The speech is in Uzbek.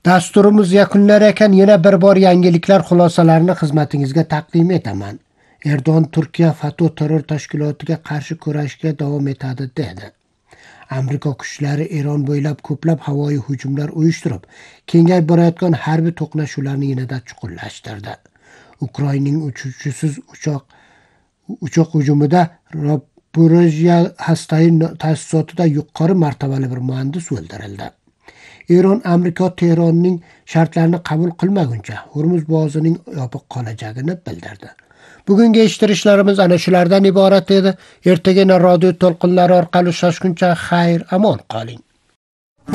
Dasturimiz yakunlar ekan yana bir bor yangiliklar xulosalarini xizmatingizga taqdim etaman. Erdo'g'on Turkiya FATO terror tashkilotiga qarshi kurashga davom etadi dedi. Amerika kuchlari Eron bo'ylab ko'plab havoyi hujumlar uyushtirib, kengayib borayotgan harbiy to'qnashuvlarni yanada chuqurlashtirdi. Ukrainaning uchuvchisiz uchoq hujumida Zaporojye hastai ta'sisotida yuqori martabali bir muhandis o'ldirildi. Eron Amerika Tehronning shartlarini qabul qilmaguncha Hormuz bo'g'ozining yopiq qolajagini bildirdi. Bugungi eshittirishlarimiz ana shulardan iborat edi. Ertaga radio to'lqinlari orqali uchrashguncha xayr, amon qoling.